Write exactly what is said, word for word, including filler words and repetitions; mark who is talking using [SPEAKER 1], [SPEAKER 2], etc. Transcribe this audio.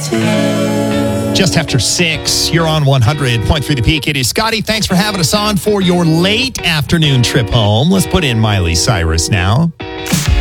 [SPEAKER 1] Just after six, you're on one hundred point three The Peak. It is Scotty. Thanks for having us on for your late afternoon trip home. Let's put in Miley Cyrus now.